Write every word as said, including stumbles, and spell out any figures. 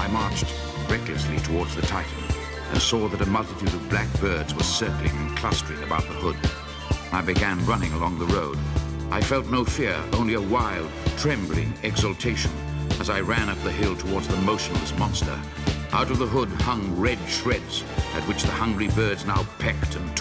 I marched recklessly towards the Titan and saw that a multitude of black birds were circling and clustering about the hood. I began running along the road. I felt no fear, only a wild, trembling exultation as I ran up the hill towards the motionless monster. Out of the hood hung red shreds, at which the hungry birds now pecked and